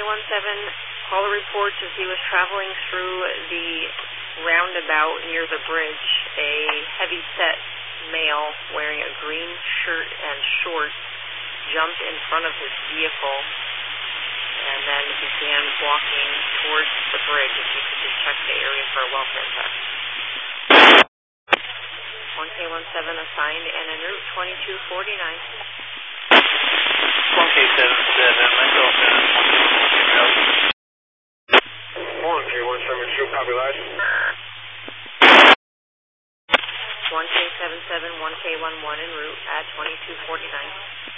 1K17, caller reports as he was traveling through the roundabout near the bridge, a heavy-set male wearing a green shirt and shorts jumped in front of his vehicle and then began walking towards the bridge. If you could just check the area for a welfare check. 1K17 assigned and en route 2249. 1K77, myself and 1K172, copy that. 1K77, 1K11 en route at 2249.